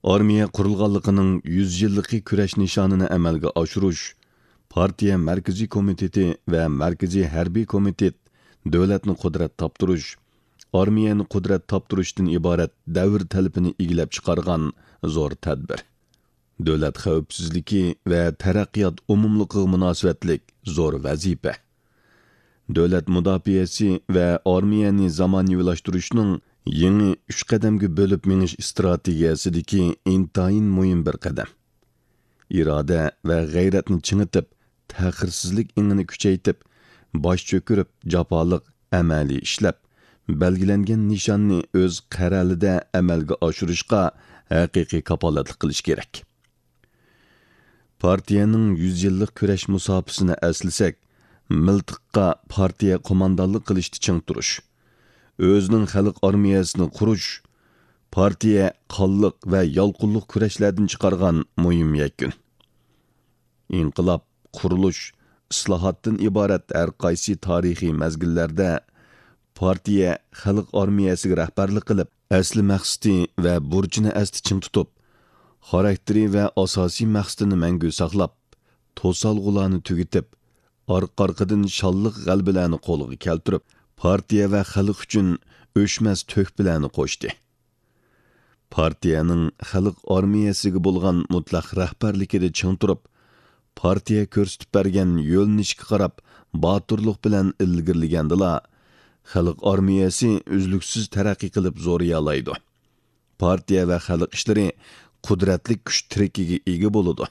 Armiya qurulğanlığının 100 yıllık kurash nishonini amalga oshirish, partiya markaziy komiteti va markaziy harbiy komitet davlatni qudrat toptirish, armiyani qudrat toptirishdan iborat davr talabini egilab chiqargan zo'r tadbir. Davlat xavfsizligi va taraqqiyot umumligiga munosabatlik zo'r vazifa. Davlat mudofaasi va armiyani zamonaviylashtirishning yangi 3 qadamga bo'lib menish strategiyasidagi intayin muhim bir qadam. İrada va g'ayratni chingitib, ta'xirsizlik ingini kuchaytib, bosh cho'kirib, jafoliq amaliy ishlab, belgilangan nishonni o'z qaralida amalga oshirishga haqiqiy kapolatlik qilish kerak. Partiyaning 100 yillik kurash musofasini aslasak, miltiqqa partiya qo'mondonlik qilishni ching turish, o'zining xalq armiyasini qurish, partiya qonliq va yolqinliq kurashlardan chiqargan muhim yakun. İnqilob, qurilish, islohotdan iborat har qaysi tarixiy mazgillarda partiya xalq armiyasiga rahbarlik qilib, asli maqsadi va burchini asti ching tutib, xarakteri va asosiy maqsadini mangu saqlab, to'solg'ularni tugitib, orqa-orqadan shonliq g'albalarni qo'lga keltirib, partiya va xalq uchun o'chmas to'hfalarni qo'shdi. Partiyaning xalq armiyasiga bo'lgan mutlaq rahbarligida ching turib, partiya ko'rsatib bergan yo'lnishga qarab boturlik bilan ilgirligandila, xalq armiyasi uzluksiz taraqqiy qilib zo'riyalaydi. Partiya va xalq ishlari qudratli kuch tirikiga ega bo'ladi.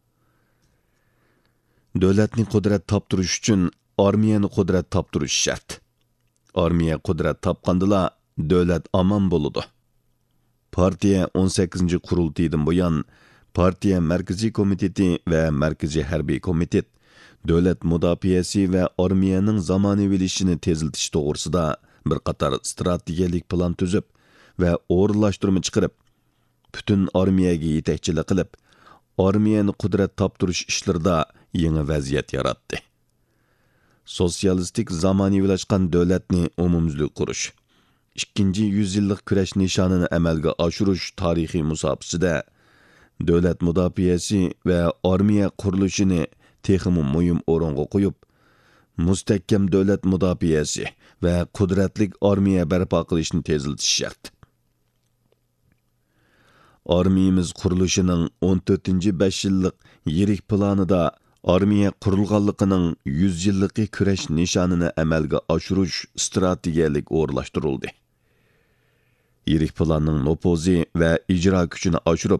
Davlatni qudrat toptirish uchun armiyani qudrat toptirish shart. Armiya qudrat topgandila davlat omon bo'ladi. Partiya 18 qurultaydan buyon partiya markaziy komiteti va markaziy harbiy komitet davlat mudofaasi va armiyaning zamonaviylashishini tezlatish to'g'risida bir qator strategiyalik plan tuzib va o'rinlashtirma chiqarib, butun armiyaga yetakchilik qilib, armiyani qudrat toptirish ishlarida yangi vaziyat yaratdi. Sotsialistik zamonaviylashgan davlatni umumyuzlik qurish, 2. yüzyillik kurash nishonini amalga oshirish tarixiy musofasida davlat mudofaasi va armiya qurilishini texmi muhim o'ringa qo'yib, mustahkam davlat mudofaasi va qudratli armiya barpo qilishni tezlatish shart. Armiyamiz qurilishining 14-5 yillik yirik planida armiya qurilganligining 100 yillik kurash nishonini amalga oshirish strategiyalik o'rlashtirildi. Yirik planning nufuzi va ijro kuchini oshirib,